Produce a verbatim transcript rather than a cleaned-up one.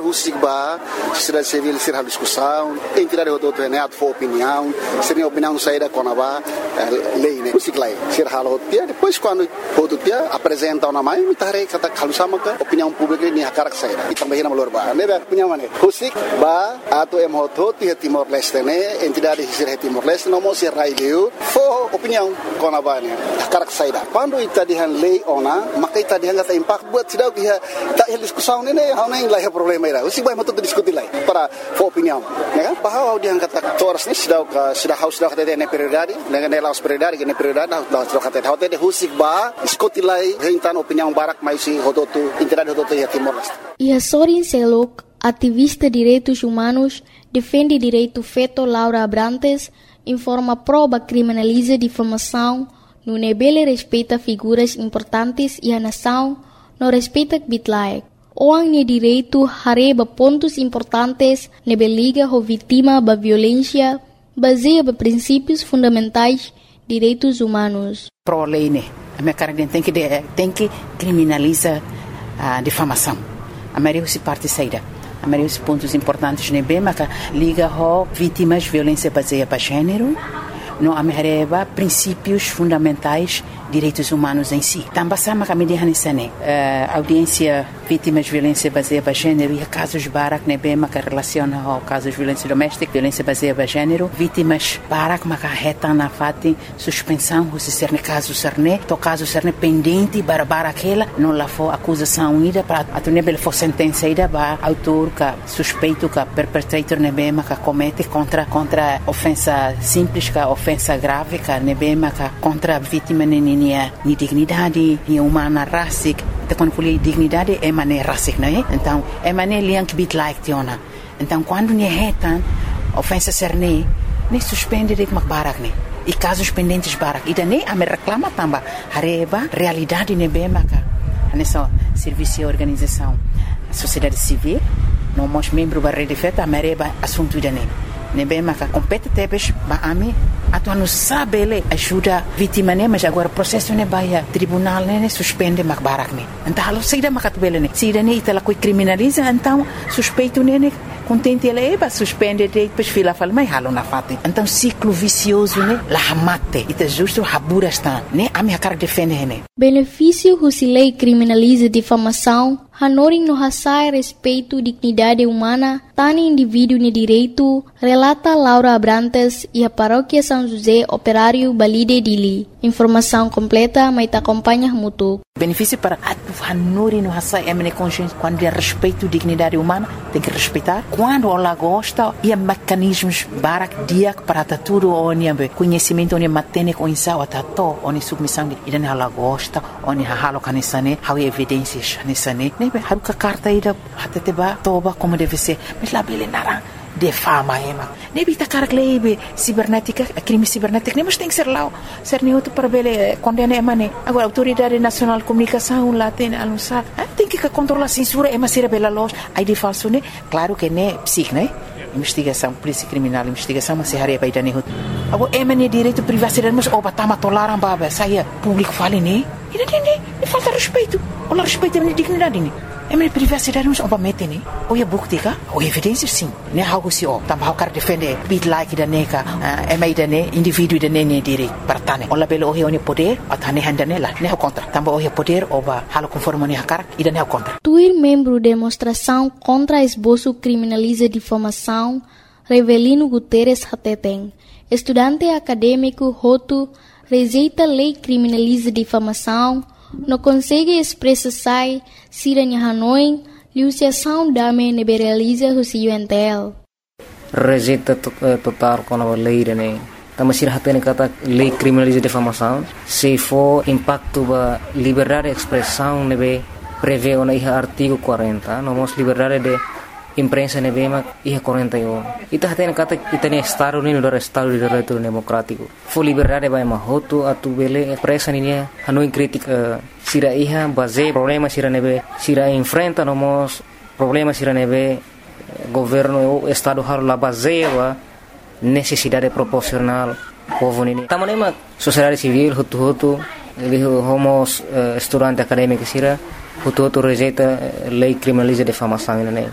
Rusigba, sociedade civil, ser a discussão, entidade do outro neto for opinião, seria opinião saída com a lei, né? Rusiglai, ser a rotia, depois quando o outro dia apresenta uma mãe, me tarei kata kalusama ka opinião pública ni hakar saída. E também na malorba, né? Opinião mana? Rusigba, ato em hoto ti Timor Leste, né? Entidade ser Timor Leste, não mo ser raileu, for opinião com a bane, hakar saída. Quando ita dihan lei ona, maka ita dihan kata impact buat sidau dia tak hel diskusão né? Hau nem lah problema ira. Usik bai matut diskuti lai para for opinião, né? Bahau dia kata toras ni sidau ka sidau haus sidau kata ne prioridade, dengan nelas prioridade, ne prioridade dah sidau kata hau tede husik ba diskuti lai hentan opinião barak mai si hototu entidade hototu ya Timor Leste. E a Sorin Selok, ativista de direitos humanos, defende direito feto Laura Abrantes, informa proba criminaliza difamação, no nebele respeita figuras importantes e a nação não respeita bitlaek. Orang ni direito hareba pontos importantes nebe liga ho vítima da violência baseia ba princípios fundamentais direitos humanos. Pro lei né, a minha cara tem que tem que criminalizar a difamação. A maioria se parte saída. A maioria dos pontos importantes nebe mas liga ho vítimas violência baseia ba gênero. Não amerreba princípios fundamentais direitos humanos em si. Também sama kami dihan isane. Uh, audiência vítimas de violência baseada em gênero e casos barak nebe maka relaciona ao casos de violência doméstica, violência baseada em gênero, vítimas barak maka reta na fati suspensão se ser caso serne, to caso serne pendente para barakela, não lá for acusação ida para a nebe for sentença ida ba autor ka suspeito ka perpetrator nebe maka comete contra contra ofensa simples ka ofensa grave ka nebe maka contra vítima nini ni dignidade, ni humana racic, então quando falei dignidade é maneira racic, não é? Então é maneira liang bit like tiona. Então quando ni retan ofensa serne, ni suspende de makbarak ni. E casos pendentes barak, e daí a me reclama tamba, hareba realidade ne bema ka. Nessa serviço e organização, a sociedade civil, não mos membro da rede feta, a mereba assunto dane. Ne bema ka compete tebes ba ami atu não sabe ele ajuda vítima né mas agora processo né baia tribunal né suspende makbarak né então halo saída makatbele né saída né itala coi criminaliza então suspeito né contente ele é suspende depois fila fala mas halo na fate então ciclo vicioso né la mate ita justo habura está né a minha cara defende né benefício se lei criminaliza difamação hanoring no hasai respeito dignidade humana tani indivíduo ne direito relata Laura Abrantes e a paróquia São José Operário Balide Dili. Informação completa, mas te acompanha muito. Benefício para a hanuri no hasai é consciência quando é respeito dignidade humana tem que respeitar quando ela gosta e mecanismos barak dia para tudo onde conhecimento onde matene com insau atato onde submissão de idan ela gosta onde halo kanisane how evidências nisane nebe haruka carta ida hateteba toba como deve ser mas lá bele nara de fama ema nebi ta cara klebe cibernética crime cibernético nem mas tem que ser lá ser neutro para bele condena emane agora autoridade nacional de comunicação lá tem anunciar tem que controlar censura ema ser bela loja aí de falso né claro que né psic né investigação polícia criminal investigação mas se haria para idane agora emane direito privacidade mas oba tama tolaram baba saia público fale né e não falta respeito ou respeito a dignidade né é minha privacidade não oba mete né ou é buktika ou evidência sim né algo se ó também o cara defende bit like da neka é mais da né indivíduo da né direito para tane ou labelo o é poder a tane handa né lá né o contra também o é poder oba halo conforme né cara e da né o contra tuir membro demonstração contra esboço criminaliza difamação Revelino Guterres Hateten estudante acadêmico Roto rejeita lei criminaliza difamação não consegue expressar se a Hanoi liuciação da me liberaliza o seu entel. Rejeita total com a lei né. Tama sira hatene kata lei criminaliza difamação se for impacto ba liberdade de expressão nebe prevê ona iha artigo quarenta não mos liberdade de imprensa nebe ma iha quarenta e um ita hatene kata itane estado ni no estado de direito democrático for liberdade ba ma hotu atu bele presa ni Hanoi crítica sira iha base problema sira nebe sira enfrenta no mos problema sira nebe governo estado har la base wa necessidade proporcional povo ni tamanema sociedade civil hutu hutu ele homos uh, estudante acadêmico sira hutu hutu rejeita lei criminaliza difamação né